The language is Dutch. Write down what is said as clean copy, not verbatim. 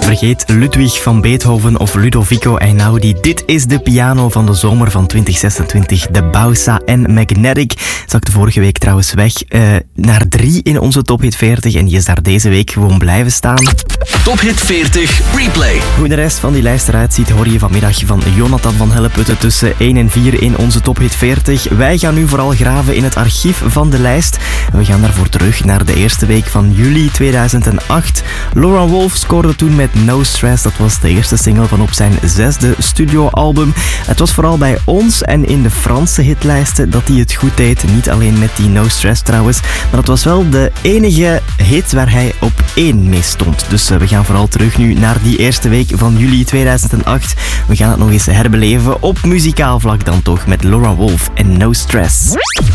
Vergeet Ludwig van Beethoven of Ludovico Einaudi. Dit is de piano van de zomer van 2026. De Bausa en Magnetic. Zakte vorige week trouwens weg naar 3 in onze Top Hit 40. En die is daar deze week gewoon blijven staan. Top Hit 40 Replay. Hoe de rest van die lijst eruit ziet, hoor je vanmiddag van Jonathan van Helleputte tussen 1 en 4 in onze Top Hit 40. Wij gaan nu vooral graven in het archief van de lijst. We gaan daarvoor terug naar de eerste week van juli 2008. Laurent Wolf scoorde toen met No Stress. Dat was de eerste single van op zijn 6e studioalbum. Het was vooral bij ons en in de Franse hitlijsten dat hij het goed deed. Niet alleen met die No Stress trouwens, maar dat was wel de enige hit waar hij op 1 mee stond. Dus we gaan vooral terug nu naar die eerste week van juli 2008. We gaan het nog eens herbeleven op muzikaal vlak dan toch met Laurent Wolf en No Stress.